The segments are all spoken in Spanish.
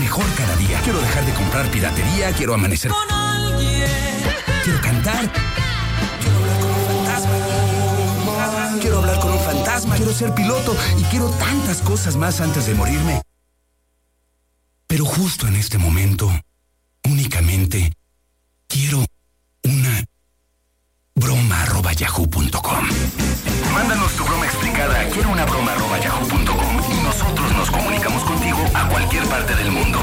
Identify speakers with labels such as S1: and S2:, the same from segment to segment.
S1: mejor cada día. Quiero dejar de comprar piratería, quiero amanecer con alguien. Quiero cantar. Quiero hablar con un fantasma. Quiero hablar con un fantasma. Quiero ser piloto y quiero tantas cosas más antes de morirme. Pero justo en este momento, únicamente quiero una broma@yahoo.com. Mándanos tu broma explicada a quiero una broma@yahoo.com y nosotros nos comunicamos contigo a cualquier parte del mundo.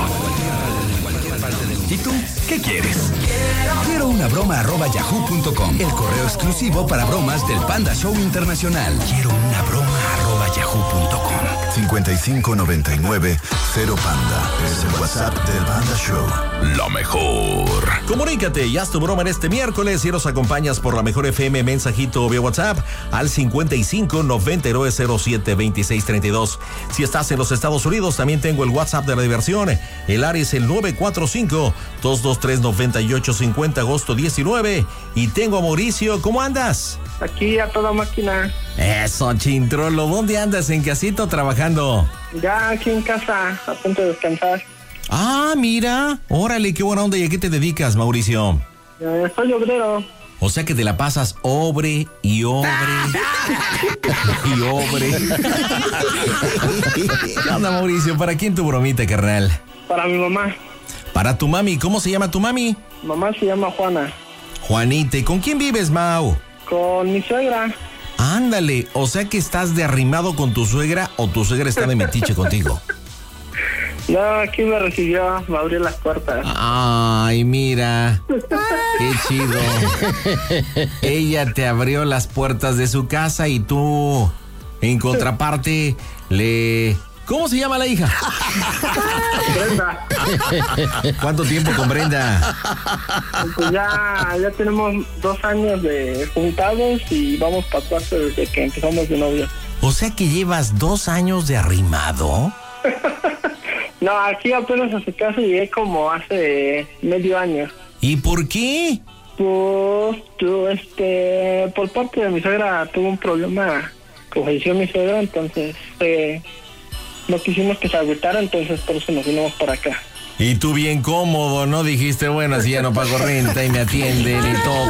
S1: ¿Y tú qué quieres? Quiero una broma@yahoo.com, el correo exclusivo para bromas del Panda Show Internacional. Quiero una broma@yahoo.com.
S2: 5599 0 Panda es el WhatsApp del Panda Show.
S1: Lo mejor.
S3: Comunícate y haz tu broma en este miércoles y nos acompañas por la mejor FM, mensajito vía WhatsApp al 5599072632. Si estás en los Estados Unidos, también tengo el WhatsApp de la diversión. El área es el 945-223-9850, agosto 19. Y tengo a Mauricio. ¿Cómo andas?
S4: Aquí a toda máquina.
S3: Eso, Chintrolo. ¿Dónde andas? ¿En casita o trabajando?
S4: Ya aquí en casa, a punto de descansar.
S3: Ah, mira. Órale, qué buena onda. ¿Y a qué te dedicas, Mauricio?
S4: Soy obrero.
S3: O sea que te la pasas obre y obre y obre. ¿Qué onda, Mauricio? ¿Para quién tu bromita, carnal?
S4: Para mi mamá.
S3: Para tu mami. ¿Cómo se llama tu mami?
S4: Mamá se llama Juana.
S3: Juanita. ¿Y con quién vives, Mau?
S4: Con mi suegra.
S3: Ándale. O sea que estás de arrimado con tu suegra o tu suegra está de metiche contigo.
S4: No, aquí me recibió, me abrió las puertas.
S3: Ay, mira. Qué chido. Ella te abrió las puertas de su casa y tú, en contraparte, le... ¿Cómo se llama la hija?
S4: Brenda.
S3: ¿Cuánto tiempo con Brenda?
S4: Pues ya tenemos 2 años de juntados y vamos para 4 desde que empezamos de novio.
S3: O sea que llevas 2 años de arrimado.
S4: No, aquí apenas a su casa llegué como hace medio año.
S3: ¿Y por qué?
S4: Pues, por parte de mi suegra tuvo un problema, que falleció mi suegra, entonces no quisimos que se agüitara, entonces por eso nos vinimos para acá.
S3: Y tú bien cómodo, ¿no? Dijiste, bueno, así ya no pago renta y me atienden y todo.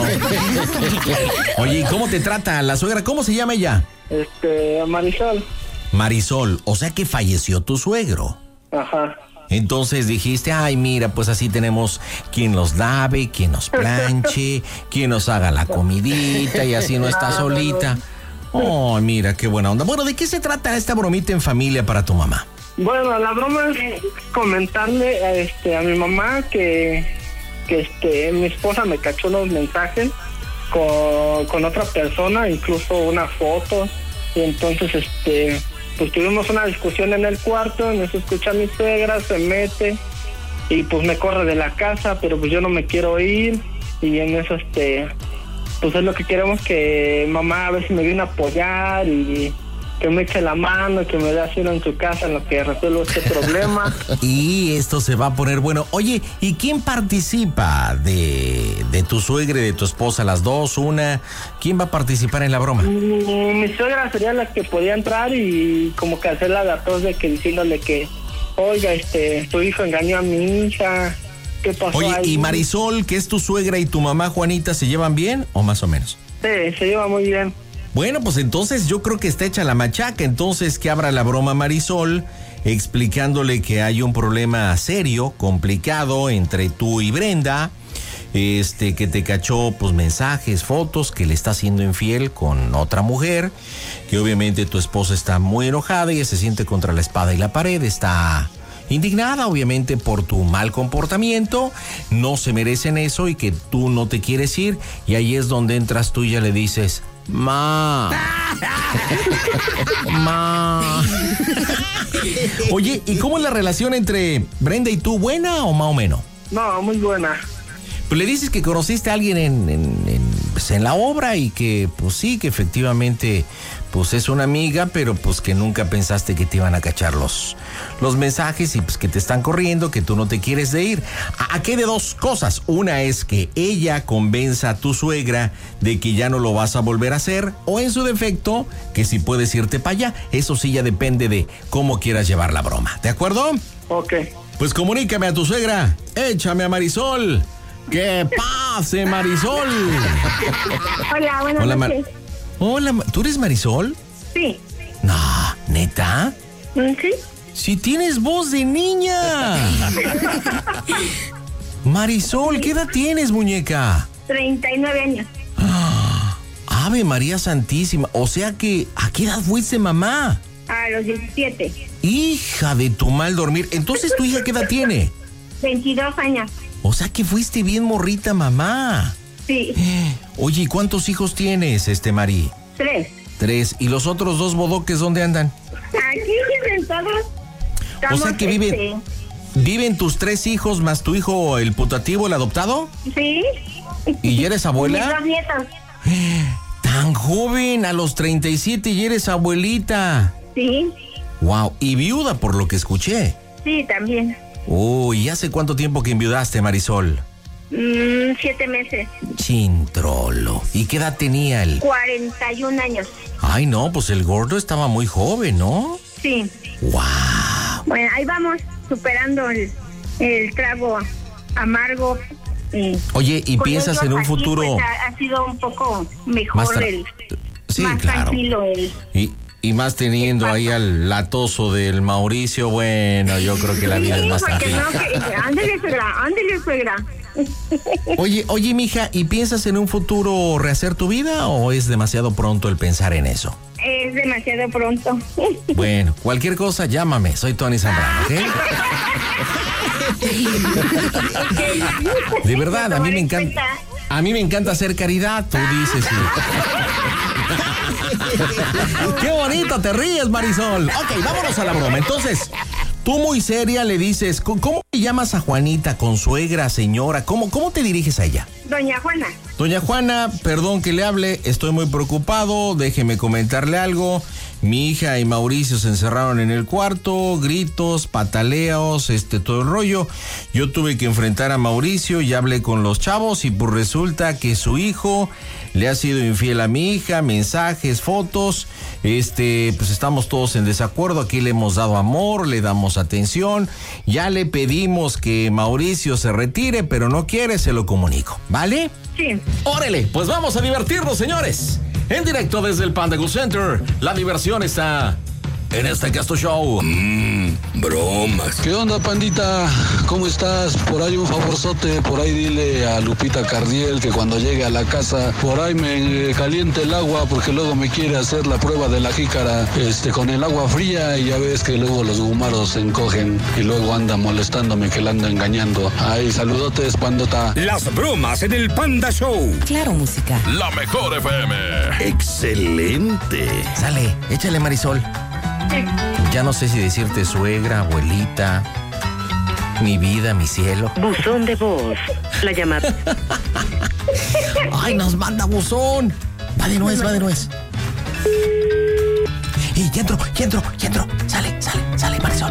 S3: Oye, ¿y cómo te trata la suegra? ¿Cómo se llama ella?
S4: Marisol.
S3: Marisol, o sea que falleció tu suegro.
S4: Ajá.
S3: Entonces dijiste, ay, mira, pues así tenemos quien los lave, quien nos planche, quien nos haga la comidita y así no está solita. Oh, mira, qué buena onda. Bueno, ¿de qué se trata esta bromita en familia para tu mamá?
S4: Bueno, la broma es comentarle a mi mamá que mi esposa me cachó los mensajes con otra persona, incluso una foto, y entonces pues tuvimos una discusión en el cuarto, nos escucha mi suegra, se mete y pues me corre de la casa, pero pues yo no me quiero ir y en eso pues es lo que queremos, que mamá a ver si me viene a apoyar y que me eche la mano, que me dé asilo en su casa en lo que resuelvo este problema.
S3: Y esto se va a poner bueno. Oye, ¿y quién participa de tu suegra y de tu esposa, las dos, una? ¿Quién va a participar en la broma?
S4: Mi suegra sería la que podía entrar y como que hacerla de atroz de que diciéndole que, oiga, tu hijo engañó a mi hija, ¿qué pasó?
S3: Oye,
S4: ahí?
S3: ¿y Marisol, que es tu suegra, y tu mamá Juanita, se llevan bien o más o menos?
S4: Sí, se lleva muy bien.
S3: Bueno, pues entonces yo creo que está hecha la machaca. Entonces que abra la broma Marisol, explicándole que hay un problema serio, complicado entre tú y Brenda, que te cachó pues mensajes, fotos, que le está siendo infiel con otra mujer, que obviamente tu esposa está muy enojada y se siente contra la espada y la pared, está indignada obviamente por tu mal comportamiento, no se merecen eso y que tú no te quieres ir, y ahí es donde entras tú y ya le dices, Ma. Oye, ¿y cómo es la relación entre Brenda y tú? ¿Buena o más o menos?
S4: No, muy buena.
S3: Pues le dices que conociste a alguien en la obra y que, pues sí, que efectivamente, pues es una amiga, pero pues que nunca pensaste que te iban a cachar los mensajes y pues que te están corriendo, que tú no te quieres de ir. Aquí hay de dos cosas. Una es que ella convenza a tu suegra de que ya no lo vas a volver a hacer, o en su defecto, que si puedes irte para allá. Eso sí ya depende de cómo quieras llevar la broma. ¿De acuerdo?
S4: Ok.
S3: Pues comunícame a tu suegra. Échame a Marisol. ¡Que pase, Marisol!
S5: Hola, buenas noches.
S3: Hola, ¿tú eres Marisol?
S5: Sí.
S3: No, ¿neta?
S5: Sí.
S3: ¡Si tienes voz de niña! Marisol, ¿qué edad tienes, muñeca?
S5: 39 años.
S3: Ave María Santísima. O sea que, ¿a qué edad fuiste mamá?
S5: A los 17.
S3: Hija de tu mal dormir. Entonces, ¿tu hija qué edad tiene?
S5: 22 años.
S3: O sea que fuiste bien morrita, mamá.
S5: Sí.
S3: Oye, ¿y cuántos hijos tienes, Mari?
S5: 3.
S3: 3. ¿Y los otros 2 bodoques dónde andan?
S5: Aquí viven todos.
S3: O sea que viven tus 3 hijos más tu hijo, el putativo, el adoptado.
S5: Sí.
S3: ¿Y ya eres abuela?
S5: Mis 2 nietos.
S3: Tan joven, a los 37 y eres abuelita.
S5: Sí.
S3: Wow, y viuda por lo que escuché.
S5: Sí, también.
S3: Uy, ¿y hace cuánto tiempo que enviudaste, Marisol?
S5: 7 meses.
S3: Chintrolo. ¿Y qué edad tenía él?
S5: 41 años.
S3: Ay, no, pues el gordo estaba muy joven, ¿no?
S5: Sí.
S3: Wow.
S5: Bueno, ahí vamos superando el trago amargo.
S3: Oye, ¿y piensas en un
S5: aquí,
S3: futuro?
S5: Pues, ha sido un poco mejor
S3: Sí,
S5: más
S3: claro.
S5: tranquilo
S3: Y más teniendo ahí al latoso del Mauricio, bueno, yo creo que la vida es más tranquila.
S5: Ándale, suegra.
S3: Oye, mija, ¿y piensas en un futuro rehacer tu vida o es demasiado pronto el pensar en eso?
S5: Es demasiado pronto.
S3: Bueno, cualquier cosa, llámame. Soy Tony Zambrano, ¿ok? De verdad, a mí me encanta. A mí me encanta hacer caridad, tú dices. Sí. ¡Qué bonito te ríes, Marisol! Ok, vámonos a la broma. Entonces, tú muy seria le dices, ¿cómo le llamas a Juanita? ¿Consuegra, señora? ¿Cómo te diriges a ella?
S5: Doña Juana.
S3: Doña Juana, perdón que le hable, estoy muy preocupado, déjeme comentarle algo. Mi hija y Mauricio se encerraron en el cuarto, gritos, pataleos, todo el rollo. Yo tuve que enfrentar a Mauricio y hablé con los chavos y pues resulta que su hijo le ha sido infiel a mi hija, mensajes, fotos. Pues estamos todos en desacuerdo, aquí le hemos dado amor, le damos atención. Ya le pedimos que Mauricio se retire, pero no quiere, se lo comunico, ¿vale?
S5: Sí.
S3: ¡Órale! Pues vamos a divertirnos, señores. En directo desde el Panda Go Center, la diversión está en este Casto Show.
S6: Bromas.
S7: ¿Qué onda, pandita? ¿Cómo estás? Por ahí un favorzote, por ahí dile a Lupita Cardiel que cuando llegue a la casa, por ahí me caliente el agua porque luego me quiere hacer la prueba de la jícara con el agua fría y ya ves que luego los gumaros se encogen y luego anda molestándome que la ando engañando. Ay, saludotes, pandota.
S6: Las bromas en el Panda Show.
S8: Claro, música.
S6: La mejor FM. Excelente.
S3: Sale, échale, Marisol. Ya no sé si decirte suegra, abuelita, mi vida, mi cielo.
S8: Buzón de voz. La llamada.
S3: ¡Ay, nos manda buzón! Va de nuez. ¡Y ya entro! Sale, Marisol.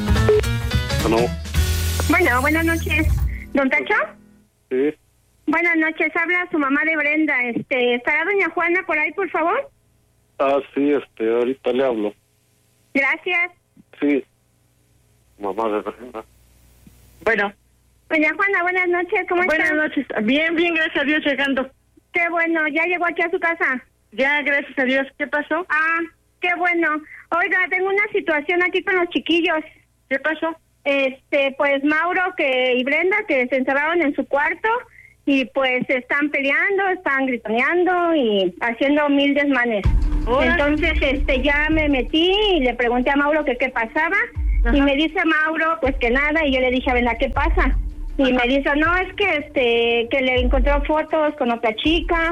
S5: Bueno, buenas noches. ¿Don Tacho?
S4: Sí.
S5: Buenas noches, habla su mamá de Brenda. ¿Estará doña Juana por ahí, por favor?
S4: Sí, ahorita le hablo.
S5: Gracias.
S4: Sí. Mamá de Brenda.
S5: Bueno. Doña Juana, buenas noches, ¿cómo estás?
S9: Buenas noches. Bien, gracias a Dios, llegando.
S5: Qué bueno, ¿ya llegó aquí a su casa?
S9: Ya, gracias a Dios. ¿Qué pasó?
S5: Qué bueno. Oiga, tengo una situación aquí con los chiquillos.
S9: ¿Qué pasó?
S5: Pues Mauro y Brenda que se encerraron en su cuarto y pues están peleando, están gritoneando y haciendo mil desmanes.
S9: Hola.
S5: Entonces, ya me metí y le pregunté a Mauro que qué pasaba. Ajá. Y me dice Mauro, pues que nada, y yo le dije, Brenda, ¿qué pasa? Y me dice, no, es que que le encontró fotos con otra chica,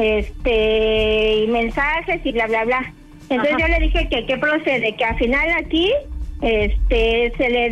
S5: y mensajes y bla, bla, bla. Entonces yo le dije que qué procede, que al final aquí, se le